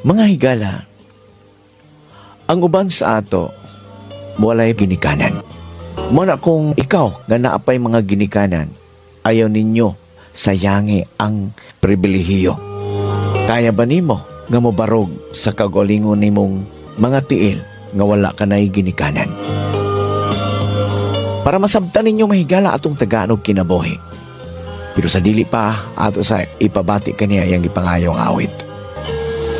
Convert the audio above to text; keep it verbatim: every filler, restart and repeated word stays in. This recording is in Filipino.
Mga higala, ang uban sa ato, walay ginikanan. Muna kung ikaw nga naapay mga ginikanan, ayaw ninyo sayangi ang pribilehiyo. Kaya ba nimo nga mobarog sa kagalingon nimong mga tiil nga wala ka na'y ginikanan? Para masabtan ninyo mahigala atong tagaan og kinabuhi. Pero sa dili pa, ato sa ipabati kaniya yang ipangayong awit.